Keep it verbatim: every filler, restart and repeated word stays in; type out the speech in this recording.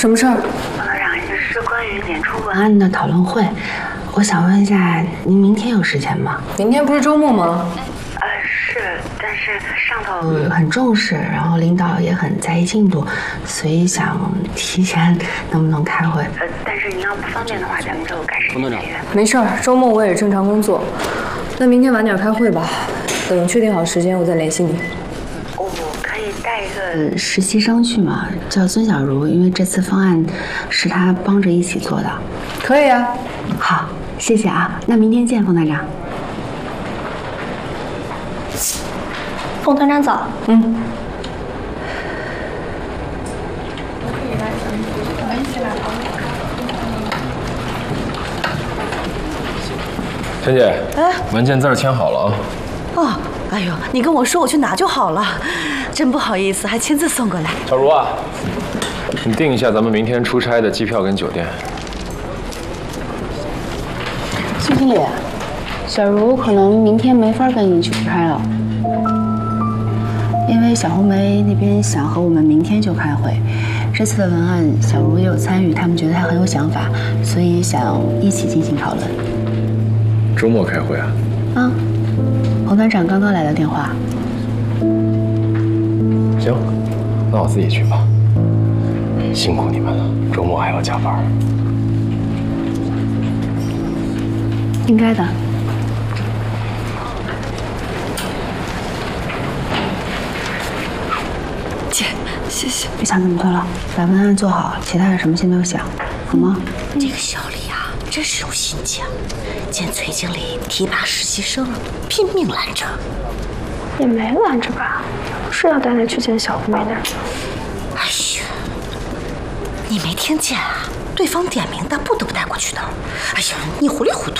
什么事儿？ 王科长，是关于演出文案的讨论会，我想问一下，您明天有时间吗？ 明天不是周末吗？ 呃，是，但是上头呃很重视，然后领导也很在意进度，所以想提前能不能开会？呃，但是您要不方便的话，咱们就改时间约。 没事儿，周末我也是正常工作。那明天晚点开会吧，等确定好时间我再联系你。 我可以带一个实习生去吗？叫孙小茹，因为这次方案是她帮着一起做的。 可以啊。 好，谢谢啊，那明天见，冯团长。 冯团长早。 嗯。 芊姐，哎，文件字签好了啊。 哦，哎呦，你跟我说我去拿就好了，真不好意思，还亲自送过来。 小茹啊，你定一下咱们明天出差的机票跟酒店。 孙经理，小茹可能明天没法跟你去出差了，因为小红梅那边想和我们明天就开会。这次的文案，小茹也有参与，他们觉得她很有想法，所以想一起进行讨论。 周末开会啊？ 啊，洪团长刚刚来了电话。 行，那我自己去吧。辛苦你们了，周末还要加班。 应该的。 姐，谢谢。 别想那么多了，把文案做好，其他的什么先不用想，好吗？ 这个小李啊，真是有心机啊！见崔经理提拔实习生，拼命拦着。 也没拦着吧，是要带他去见小红梅的。 哎呀，你没听见啊？对方点名的，不得不带过去的。哎呀，你糊里糊涂。